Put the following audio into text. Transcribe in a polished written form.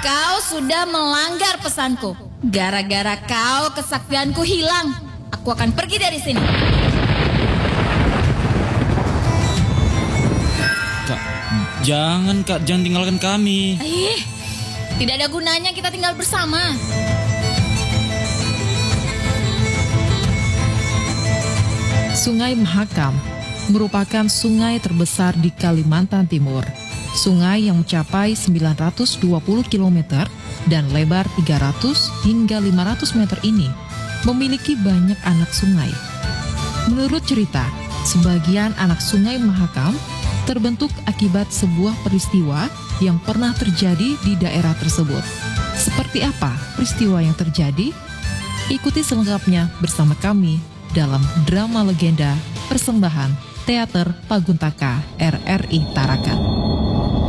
Kau sudah melanggar pesanku. Gara-gara kau, kesaktianku hilang. Aku akan pergi dari sini. Kak, jangan tinggalkan kami. Tidak ada gunanya kita tinggal bersama. Sungai Mahakam merupakan sungai terbesar di Kalimantan Timur. Sungai yang mencapai 920 km dan lebar 300 hingga 500 meter ini memiliki banyak anak sungai. Menurut cerita, sebagian anak sungai Mahakam terbentuk akibat sebuah peristiwa yang pernah terjadi di daerah tersebut. Seperti apa peristiwa yang terjadi? Ikuti selengkapnya bersama kami dalam drama legenda persembahan Teater Paguntaka RRI Tarakan.